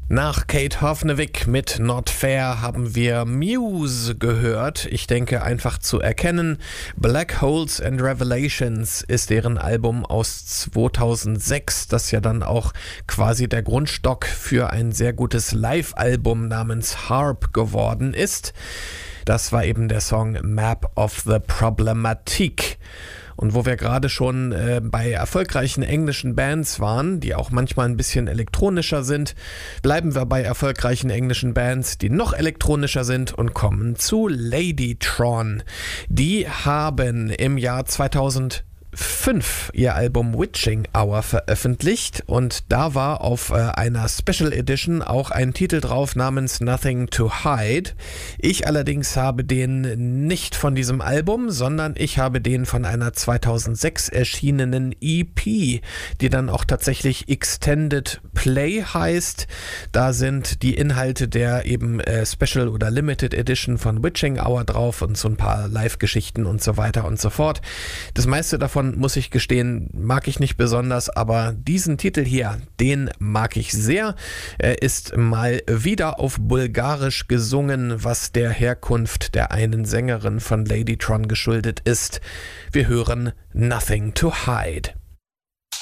Nach Kate Hovnevic mit Not Fair haben wir Muse gehört. Ich denke einfach zu erkennen. Black Holes and Revelations ist deren Album aus 2006, das ja dann auch quasi der Grundstock für ein sehr gutes Live-Album namens Harp geworden ist. Das war eben der Song Map of the Problematique. Und wo wir gerade schon bei erfolgreichen englischen Bands waren, die auch manchmal ein bisschen elektronischer sind, bleiben wir bei erfolgreichen englischen Bands, die noch elektronischer sind und kommen zu Ladytron. Die haben im Jahr 2005 ihr Album Witching Hour veröffentlicht und da war auf einer Special Edition auch ein Titel drauf namens Nothing to Hide. Ich allerdings habe den nicht von diesem Album, sondern ich habe den von einer 2006 erschienenen EP, die dann auch tatsächlich Extended Play heißt. Da sind die Inhalte der eben Special oder Limited Edition von Witching Hour drauf und so ein paar Live-Geschichten und so weiter und so fort. Das meiste davon, muss ich gestehen, mag ich nicht besonders, aber diesen Titel hier, den mag ich sehr. Er ist mal wieder auf Bulgarisch gesungen, was der Herkunft der einen Sängerin von Ladytron geschuldet ist. Wir hören Nothing to Hide.